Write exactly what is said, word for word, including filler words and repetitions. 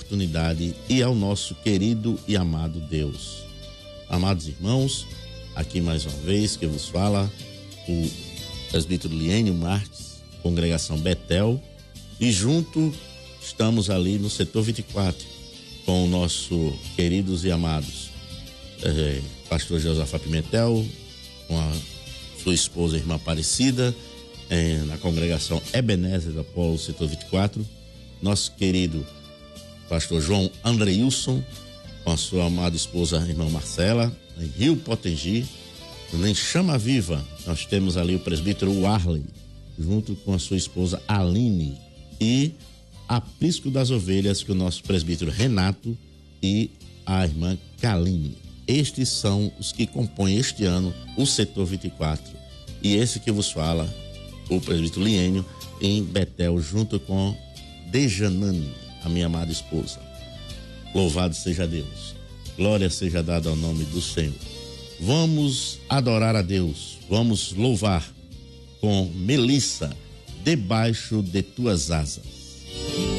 oportunidade e ao nosso querido e amado Deus. Amados irmãos, aqui mais uma vez que vos fala o presbítero Liênio Marques, congregação Betel, e junto estamos ali no setor vinte e quatro com o nosso queridos e amados eh, pastor Josafá Pimentel, com a sua esposa, a irmã Aparecida, eh, na congregação Ebenezer da Polo, setor vinte e quatro, nosso querido pastor João Andreilson, com a sua amada esposa, a irmã Marcela, em Rio Potengi, em Chama Viva, nós temos ali o presbítero Warley, junto com a sua esposa Aline, e Aprisco das Ovelhas, que é o nosso presbítero Renato e a irmã Kaline. Estes são os que compõem este ano o setor vinte e quatro. E esse que vos fala, o presbítero Liênio, em Betel, junto com Dejanane, a minha amada esposa. Louvado seja Deus. Glória seja dada ao nome do Senhor. Vamos adorar a Deus. Vamos louvar com Melissa, debaixo de tuas asas.